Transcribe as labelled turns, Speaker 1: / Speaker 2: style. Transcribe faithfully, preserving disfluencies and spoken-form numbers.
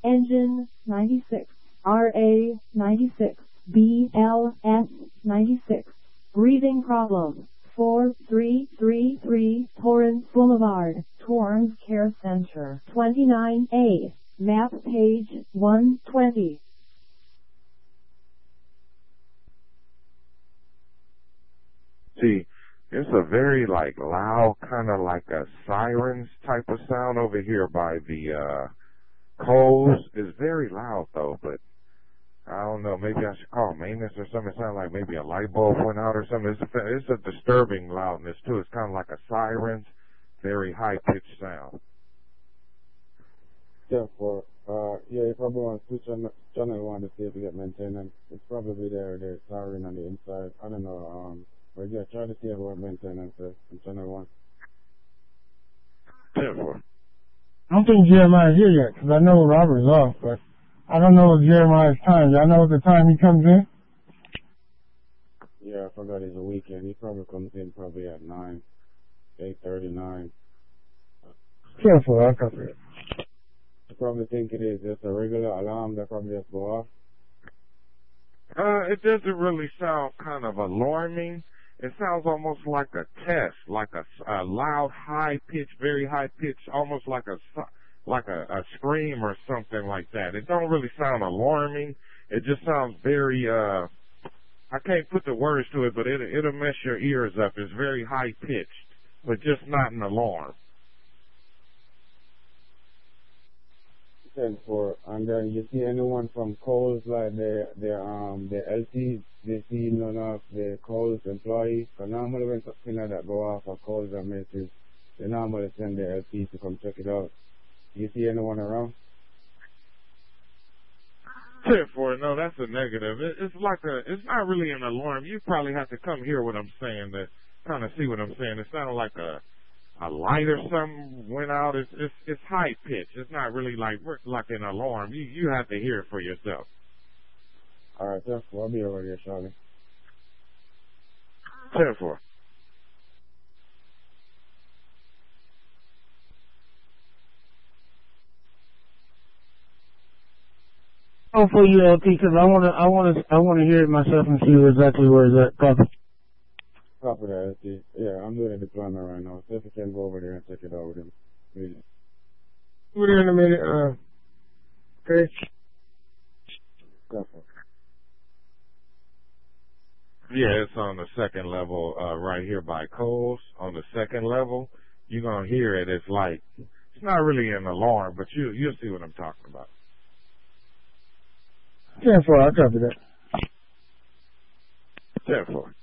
Speaker 1: Engine ninety-six, R A ninety-six, B L S ninety-six. Breathing problem. four three three three Torrance Boulevard, Torrance Care Center, twenty-nine A. Map page one twenty.
Speaker 2: See, it's a very like loud, kind of like a sirens type of sound over here by the uh Coles. It's very loud though, but I don't know. Maybe I should call maintenance or something. It sounds like maybe a light bulb went out or something. It's a, it's a disturbing loudness too. It's kind of like a siren, very high pitched sound.
Speaker 3: Yeah, for uh yeah, you probably want to switch on channel one to see if you get maintenance. It's probably there, the siren on the inside. I don't know. Um, but yeah, try to see about maintenance uh, on channel one.
Speaker 2: Yeah, for.
Speaker 4: I don't think Jeremiah's here yet, because I know Robert's off, but I don't know Jeremiah's time. Y'all know the time he comes in?
Speaker 3: Yeah, I forgot it's a weekend. He probably comes in probably at nine, eight thirty nine.
Speaker 4: Careful, I'll cover it.
Speaker 3: I probably think it is just a regular alarm that probably just go off.
Speaker 2: Uh, it doesn't really sound kind of alarming. It sounds almost like a test, like a, a loud, high pitch, very high pitch, almost like a like a, a scream or something like that. It don't really sound alarming. It just sounds very. uh I can't put the words to it, but it it'll mess your ears up. It's very high pitched, but just not an alarm.
Speaker 3: ten four. And then you see anyone from Coles, like the the um the L Ts, they see none of the Coles employees. Because normally when something like that go off of Coles or Macy's, they normally send the L Ts to come check it out. Do you see anyone around?
Speaker 2: ten four, no, that's a negative. It, it's like a, it's not really an alarm. You probably have to come hear what I'm saying to kind of see what I'm saying. It sounded like a a light or something went out. It's it's, it's high pitch. It's not really like like an alarm. You you have to hear it for yourself.
Speaker 3: All right, ten four. I'll be over here shortly.
Speaker 2: ten four.
Speaker 4: Oh, for you, L T, because I want to, I want to, I want to hear it myself and see exactly where it's at. Copy.
Speaker 3: Copy that, L T. Yeah, I'm doing a deployment right now. So if you can go over there and check it out with him. Please.
Speaker 4: Over there in a minute. Uh, okay.
Speaker 3: Copy.
Speaker 2: Yeah, it's on the second level, uh, right here by Coles. On the second level, you're gonna hear it. It's like it's not really an alarm, but you you'll see what I'm talking about.
Speaker 4: ten four, I'll copy that.
Speaker 2: ten four.